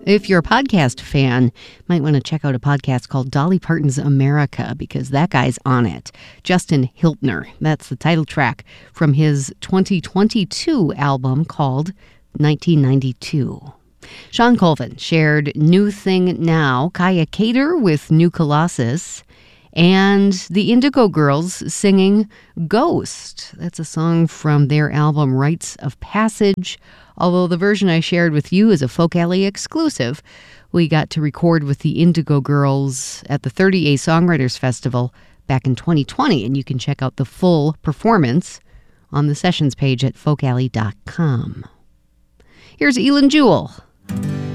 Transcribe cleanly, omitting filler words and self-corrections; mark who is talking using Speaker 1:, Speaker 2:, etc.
Speaker 1: If you're a podcast fan, you might want to check out a podcast called Dolly Parton's America, because that guy's on it. Justin Hiltner, that's the title track from his 2022 album called 1992. Sean Colvin shared New Thing Now, Kaya Cater with New Colossus, and the Indigo Girls singing Ghost. That's a song from their album Rites of Passage. Although the version I shared with you is a Folk Alley exclusive, we got to record with the Indigo Girls at the 30A Songwriters Festival back in 2020, and you can check out the full performance on the sessions page at folkalley.com. Here's Elin Jewell.